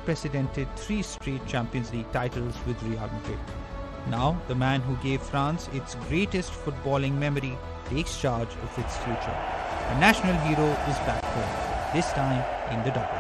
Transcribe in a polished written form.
unprecedented 3 straight Champions League titles with Real Madrid. Now, the man who gave France its greatest footballing memory takes charge of its future. A national hero is back home, this time in the double.